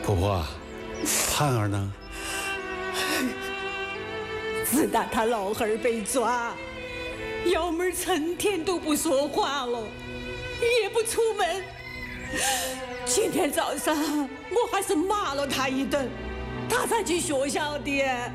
婆婆啊，盼儿呢？ 自打他老汉儿被抓，幺妹儿成天都不说话了，也不出门。今天早上我还是骂了他一顿，他才去学校的。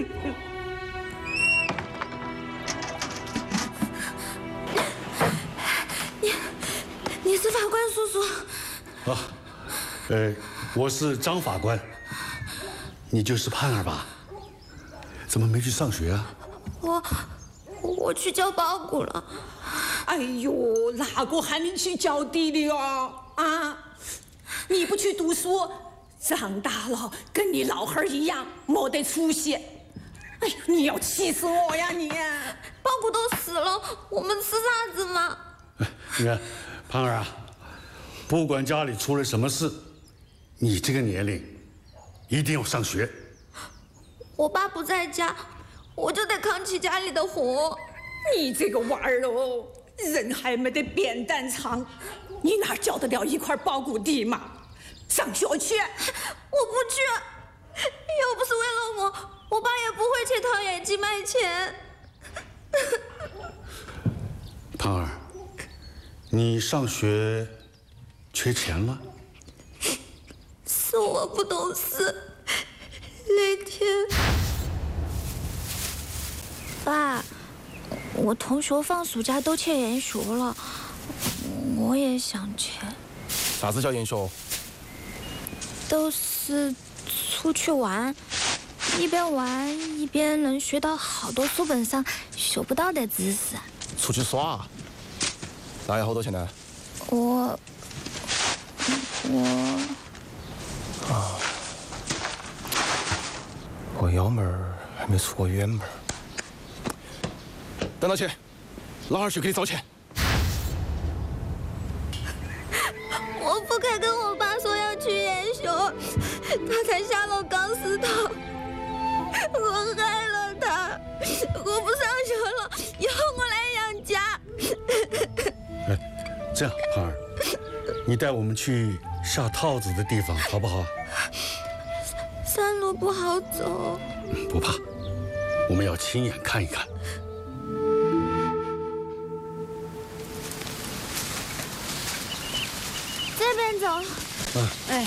你是法官叔叔？ 啊，我是张法官。你就是盼儿吧？怎么没去上学啊？ 我去交包谷了。 哎呦，哪个喊你去浇地的哦？啊，你不去读书，长大了跟你老汉儿一样没得出息。哎呦，你要气死我呀你！ 包谷都死了，我们吃啥子嘛？ 你看，盼儿啊，不管家里出了什么事，你这个年龄一定要上学。 我爸不在家，我就得扛起家里的活。 你这个娃儿哦，人还没得扁担长，你哪交得了一块包谷地嘛？上学去！ 我不去，要不是为了我爸也不会去陶冶机卖钱。 盼儿，你上学缺钱了？ 是我不懂事。那天，爸，我同学放暑假都去研学了，我也想去。 啥子叫研学？ 都是出去玩，一边玩一边能学到好多书本上学不到的知识。 出去耍？那要好多钱呢？ 我幺妹儿还没出过远门。等到起，老二去给你找钱。 我不该跟我爸说要去研修，他才下了钢丝套，我害了他。我不上学了，以后我来养家。 这样，盼儿，你带我们去下套子的地方好不好？ 山路不好走。 不怕，我们要亲眼看一看。 这边走。 哎，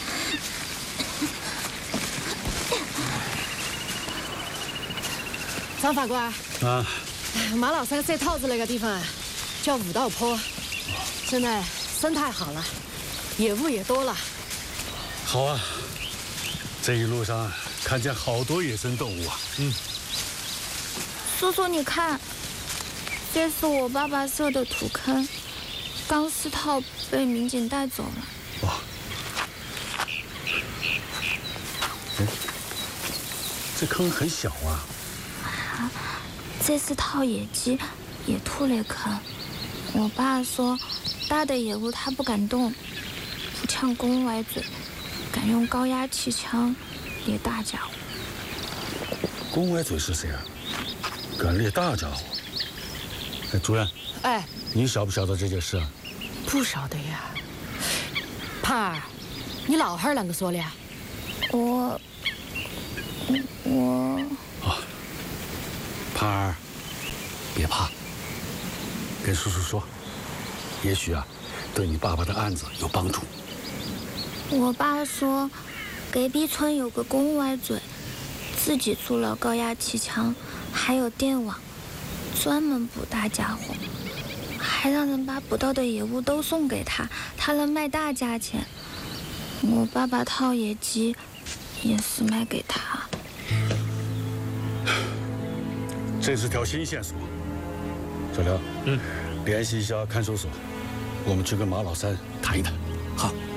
张法官啊， 马老三塞套子那个地方啊，叫五道坡，现在生态好了，野物也多了。 好啊，这一路上看见好多野生动物啊。 叔叔，你看，这是我爸爸设的土坑，钢丝套被民警带走了。 哇，这坑很小啊。 这是套野鸡、野兔那坑。我爸说，大的野物他不敢动，不呛公歪嘴，敢用高压气枪猎大家伙。 公歪嘴是谁啊？敢猎大家伙？哎，主任， 哎， 你晓不晓得这件事啊？ 不少的呀。盼儿，你老汉儿啷个说的呀？ 我。 啊，盼儿，别怕，跟叔叔说，也许啊，对你爸爸的案子有帮助。 我爸说，隔壁村有个公歪嘴，自己做了高压气枪，还有电网，专门捕大家伙，还让人把捕到的野物都送给他，他能卖大价钱。我爸爸套野鸡，也是卖给他。 这是条新线索，小刘，联系一下看守所，我们去跟马老三谈一谈。 好。